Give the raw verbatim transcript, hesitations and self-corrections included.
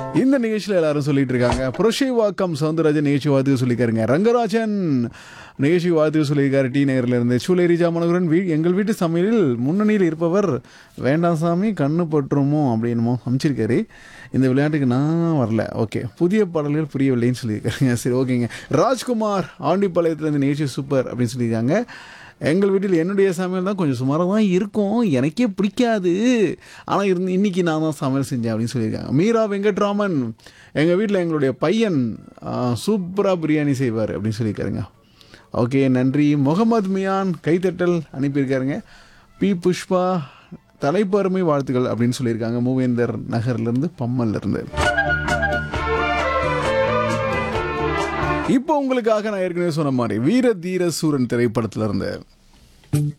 இந்த நிகழ்ச்சியில் எல்லாரும் சொல்லிட்டு இருக்காங்க. புரஷைவாக்கம் சவுந்தரராஜன் நிகழ்ச்சி வாழ்த்துக்கு சொல்லியிருக்காருங்க. ரங்கராஜன் நிகழ்ச்சி வாழ்த்துக்கு சொல்லியிருக்காரு டி நகரில் இருந்து. சூலேரிஜா மனோகரன் வீ எங்கள் வீட்டு சமையலில் முன்னணியில் இருப்பவர் வேண்டாம் சாமி கண்ணு பற்றுமோ அப்படின்மோ அமைச்சிருக்காரு. இந்த விளையாட்டுக்கு நான் வரல. ஓகே, புதிய பாடல்கள் புரியவில்லைன்னு சொல்லியிருக்காருங்க. சரி, ஓகேங்க. ராஜ்குமார் ஆண்டிப்பாளையத்துலேருந்து நிகழ்ச்சி சூப்பர் அப்படின்னு சொல்லியிருக்காங்க. எங்கள் வீட்டில் என்னுடைய சமையல் தான் கொஞ்சம் சுமாராக தான் இருக்கும், எனக்கே பிடிக்காது, ஆனால் இருந்து இன்றைக்கி நான் தான் சமையல் செஞ்சேன் அப்படின்னு சொல்லியிருக்காங்க. மீரா வெங்கட்ராமன் எங்கள் வீட்டில் எங்களுடைய பையன் சூப்பராக பிரியாணி செய்வார் அப்படின்னு சொல்லியிருக்காருங்க. ஓகே, நன்றி. முகமது மியான் கைத்தட்டல் அனுப்பியிருக்காருங்க. பி புஷ்பா தலைப்பருமை வாழ்த்துக்கள் அப்படின்னு சொல்லியிருக்காங்க. மூவேந்தர் நகர்லேருந்து பம்மல்லேருந்து. இப்போ உங்களுக்காக நான் ஏற்கனவே சொன்ன மாதிரி வீர தீர சூரன் திரைப்படத்துல இருந்து